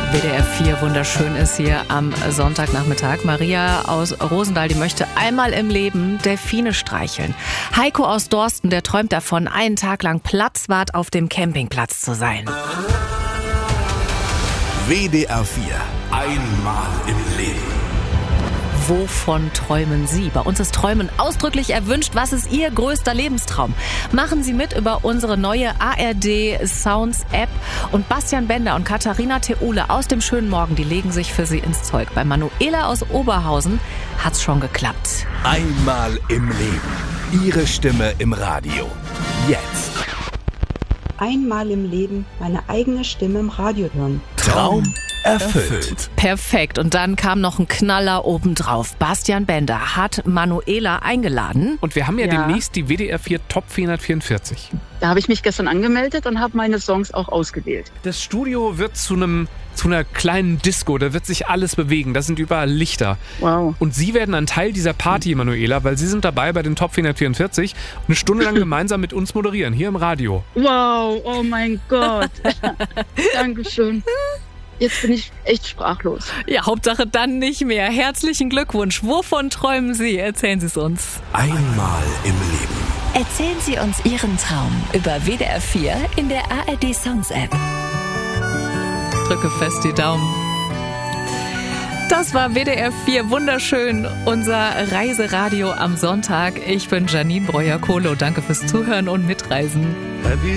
WDR 4, wunderschön ist hier am Sonntagnachmittag. Maria aus Rosendahl, die möchte einmal im Leben Delfine streicheln. Heiko aus Dorsten, der träumt davon, einen Tag lang Platzwart auf dem Campingplatz zu sein. WDR 4, einmal im Leben. Wovon träumen Sie? Bei uns ist Träumen ausdrücklich erwünscht. Was ist Ihr größter Lebenstraum? Machen Sie mit über unsere neue ARD Sounds App. Und Bastian Bender und Katharina Theule aus dem schönen Morgen, die legen sich für Sie ins Zeug. Bei Manuela aus Oberhausen hat's schon geklappt. Einmal im Leben. Ihre Stimme im Radio. Jetzt. Einmal im Leben meine eigene Stimme im Radio hören. Traum erfüllt. Perfekt. Und dann kam noch ein Knaller obendrauf. Bastian Bender hat Manuela eingeladen. Und wir haben ja demnächst die WDR 4 Top 444. Da habe ich mich gestern angemeldet und habe meine Songs auch ausgewählt. Das Studio wird zu einer kleinen Disco, da wird sich alles bewegen, da sind überall Lichter. Wow. Und Sie werden ein Teil dieser Party, Manuela, weil Sie sind dabei bei den Top 444 und eine Stunde lang gemeinsam mit uns moderieren, hier im Radio. Wow, oh mein Gott. Dankeschön. Jetzt bin ich echt sprachlos. Ja, Hauptsache dann nicht mehr. Herzlichen Glückwunsch. Wovon träumen Sie? Erzählen Sie es uns. Einmal im Leben. Erzählen Sie uns Ihren Traum über WDR 4 in der ARD Sounds App. Drücke fest die Daumen. Das war WDR 4 wunderschön, unser Reiseradio am Sonntag. Ich bin Janine Breuer-Kohlo. Danke fürs Zuhören und Mitreisen.